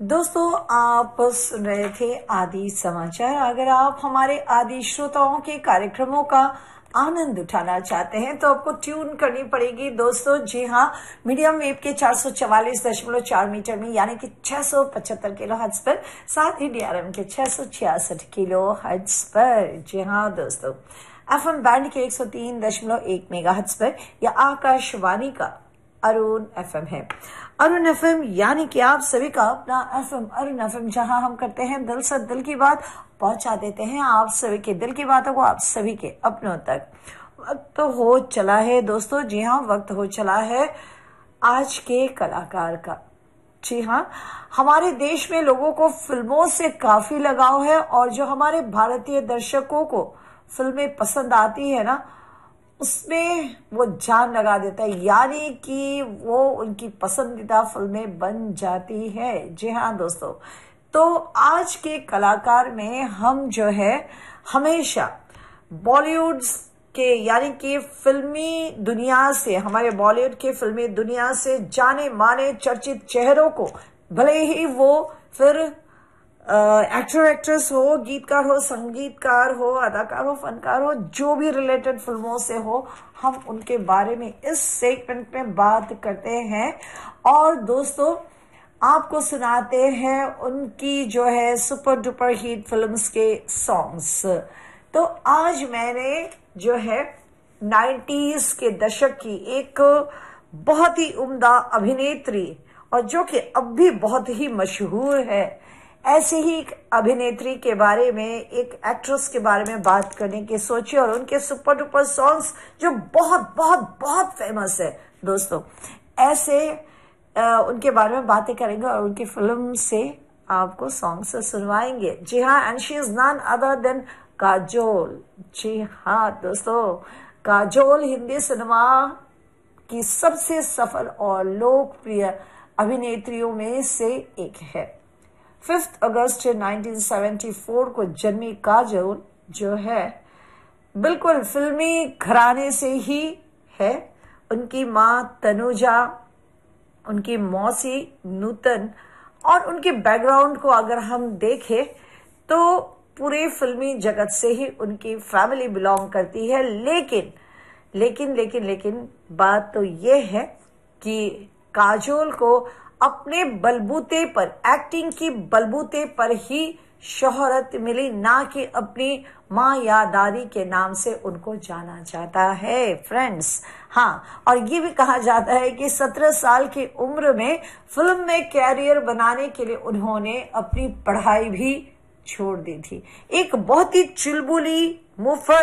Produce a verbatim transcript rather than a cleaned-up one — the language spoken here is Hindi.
दोस्तों, आप सुन रहे थे आदि समाचार। अगर आप हमारे आदि श्रोताओं के कार्यक्रमों का आनंद उठाना चाहते हैं तो आपको ट्यून करनी पड़ेगी दोस्तों। जी हाँ, मीडियम वेव के चार सौ चवालीस दशमलव चार मीटर में यानी कि छह सौ पचहत्तर किलो हर्ट्ज पर, साथ ही डीआरएम के छह सौ छियासठ किलो हर्ट्ज पर। जी हाँ दोस्तों, एफएम बैंड के एक सौ तीन दशमलव एक मेगा हर्ट्ज पर या आकाशवाणी का अरुण एफएम है। अरुण एफएम यानी कि आप सभी का अपना एफएम अरुण एफएम, जहां हम करते हैं दिल से दिल की बात, पहुंचा देते हैं आप सभी के दिल की बातों को आप सभी के अपनों तक। वक्त हो चला है दोस्तों, जी हाँ, वक्त हो चला है आज के कलाकार का। जी हाँ, हमारे देश में लोगों को फिल्मों से काफी लगाव है और जो हमारे भारतीय दर्शकों को फिल्में पसंद आती है ना, उसमें वो जान लगा देता है, यानी कि वो उनकी पसंदीदा फिल्में बन जाती है। जी हाँ दोस्तों, तो आज के कलाकार में हम जो है हमेशा बॉलीवुड के यानी कि फिल्मी दुनिया से, हमारे बॉलीवुड के फिल्मी दुनिया से जाने माने चर्चित चेहरों को, भले ही वो फिर एक्टर एक्ट्रेस हो, गीतकार हो, संगीतकार हो, अदाकार हो, फनकार हो, जो भी रिलेटेड फिल्मों से हो, हम उनके बारे में इस सेगमेंट में बात करते हैं और दोस्तों आपको सुनाते हैं उनकी जो है सुपर डुपर हिट फिल्म्स के सॉन्ग्स। तो आज मैंने जो है नाइन्टीज के दशक की एक बहुत ही उम्दा अभिनेत्री और जो कि अब भी बहुत ही मशहूर है, ऐसे ही एक अभिनेत्री के बारे में, एक एक्ट्रेस के बारे में बात करने की सोची और उनके सुपर डुपर सॉन्ग्स जो बहुत बहुत बहुत फेमस है दोस्तों। ऐसे आ, उनके बारे में बातें करेंगे और उनकी फिल्म से आपको सॉन्ग से सुनवाएंगे। जी हाँ, and she is none other than Kajol. जी हाँ दोस्तों, काजोल हिंदी सिनेमा की सबसे सफल और लोकप्रिय अभिनेत्रियों में से एक है। फिफ्थ अगस्त उन्नीस सौ चौहत्तर को जन्मी काजोल जो है बिल्कुल फिल्मी घराने से ही है। उनकी मां तनुजा, उनकी मौसी नूतन और उनके बैकग्राउंड को अगर हम देखें तो पूरे फिल्मी जगत से ही उनकी फैमिली बिलोंग करती है। लेकिन लेकिन लेकिन लेकिन बात तो ये है कि काजोल को अपने बलबूते पर, एक्टिंग की बलबूते पर ही शोहरत मिली, ना कि अपनी माँ या दादी के नाम से उनको जाना जाता है फ्रेंड्स। हाँ, और ये भी कहा जाता है कि सत्रह साल की उम्र में फिल्म में कैरियर बनाने के लिए उन्होंने अपनी पढ़ाई भी छोड़ दी थी। एक बहुत ही चुलबुली, मुफत